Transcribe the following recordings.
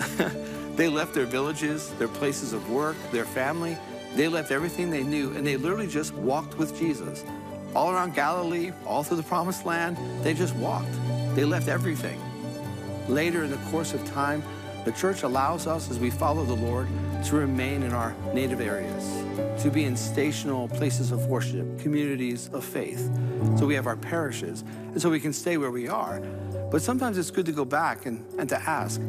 They left their villages, their places of work, their family. They left everything they knew, and they literally just walked with Jesus. All around Galilee, all through the Promised Land, they just walked. They left everything. Later in the course of time, the church allows us, as we follow the Lord, to remain in our native areas, to be in stational places of worship, communities of faith. So we have our parishes, and so we can stay where we are. But sometimes it's good to go back and to ask,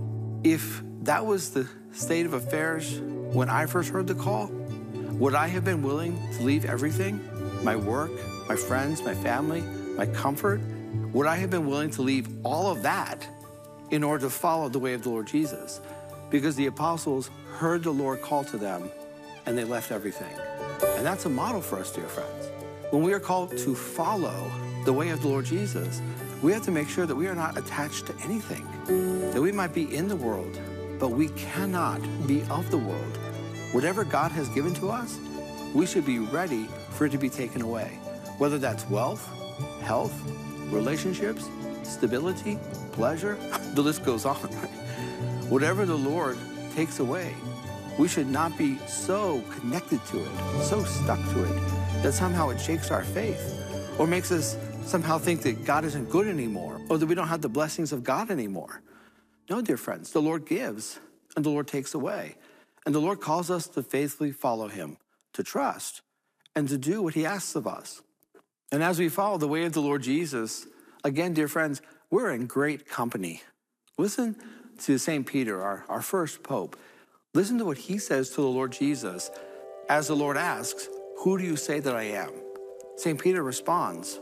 if that was the state of affairs when I first heard the call, would I have been willing to leave everything? My work, my friends, my family, my comfort? Would I have been willing to leave all of that in order to follow the way of the Lord Jesus? Because the apostles heard the Lord call to them and they left everything. And that's a model for us, dear friends. When we are called to follow the way of the Lord Jesus, we have to make sure that we are not attached to anything, that we might be in the world, but we cannot be of the world. Whatever God has given to us, we should be ready for it to be taken away. Whether that's wealth, health, relationships, stability, pleasure, the list goes on. Whatever the Lord takes away, we should not be so connected to it, so stuck to it, that somehow it shakes our faith or makes us somehow think that God isn't good anymore or that we don't have the blessings of God anymore. No, dear friends, the Lord gives and the Lord takes away. And the Lord calls us to faithfully follow him, to trust, and to do what he asks of us. And as we follow the way of the Lord Jesus, again, dear friends, we're in great company. Listen to St. Peter, our first pope. Listen to what he says to the Lord Jesus as the Lord asks, "Who do you say that I am?" St. Peter responds,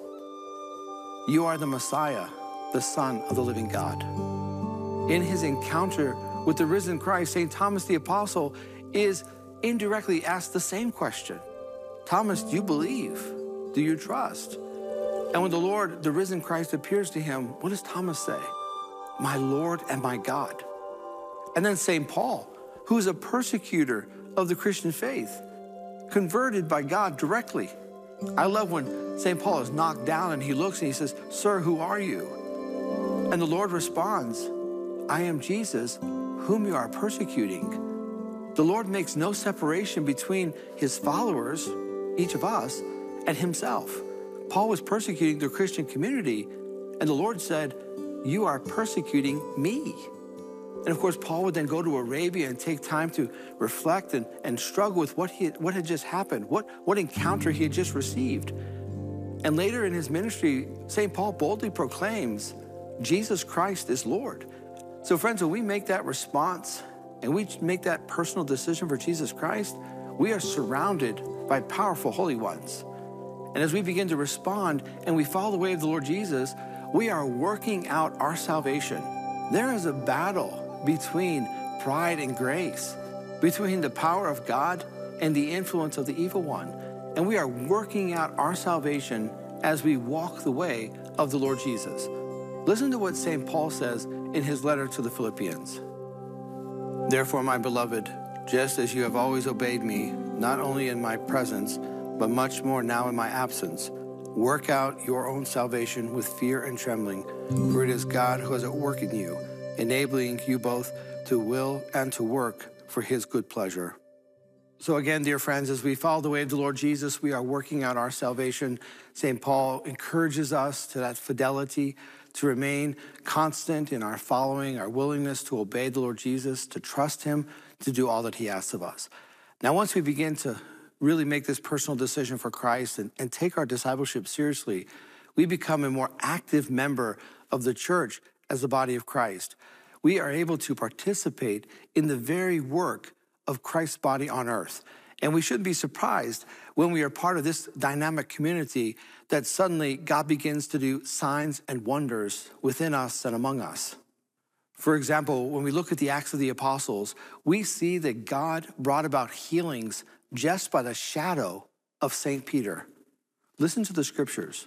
"You are the Messiah, the Son of the living God." In his encounter with the risen Christ, St. Thomas the Apostle is indirectly asked the same question. Thomas, do you believe? Do you trust? And when the Lord, the risen Christ, appears to him, what does Thomas say? "My Lord and my God." And then St. Paul, who is a persecutor of the Christian faith, converted by God directly. I love when St. Paul is knocked down and he looks and he says, "Sir, who are you?" And the Lord responds, "I am Jesus, whom you are persecuting." The Lord makes no separation between his followers, each of us, and himself. Paul was persecuting the Christian community, and the Lord said, "You are persecuting me." And of course, Paul would then go to Arabia and take time to reflect and struggle with what had just happened, what encounter he had just received. And later in his ministry, St. Paul boldly proclaims, Jesus Christ is Lord. So friends, when we make that response and we make that personal decision for Jesus Christ, we are surrounded by powerful holy ones. And as we begin to respond and we follow the way of the Lord Jesus, we are working out our salvation. There is a battle between pride and grace, between the power of God and the influence of the evil one. And we are working out our salvation as we walk the way of the Lord Jesus. Listen to what St. Paul says in his letter to the Philippians. "Therefore, my beloved, just as you have always obeyed me, not only in my presence, but much more now in my absence, work out your own salvation with fear and trembling, for it is God who is at work in you, enabling you both to will and to work for his good pleasure." So again, dear friends, as we follow the way of the Lord Jesus, we are working out our salvation. St. Paul encourages us to that fidelity, to remain constant in our following, our willingness to obey the Lord Jesus, to trust him, to do all that he asks of us. Now, once we begin to really make this personal decision for Christ and take our discipleship seriously, we become a more active member of the church as the body of Christ. We are able to participate in the very work of Christ's body on earth. And we shouldn't be surprised when we are part of this dynamic community that suddenly God begins to do signs and wonders within us and among us. For example, when we look at the Acts of the Apostles, we see that God brought about healings just by the shadow of St. Peter. Listen to the scriptures.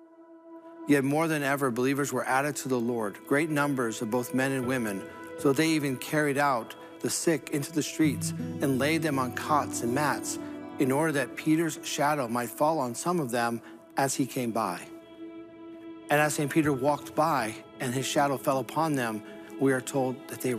"Yet more than ever, believers were added to the Lord, great numbers of both men and women, so they even carried out the sick into the streets and laid them on cots and mats, in order that Peter's shadow might fall on some of them as he came by. And as St. Peter walked by and his shadow fell upon them, we are told that they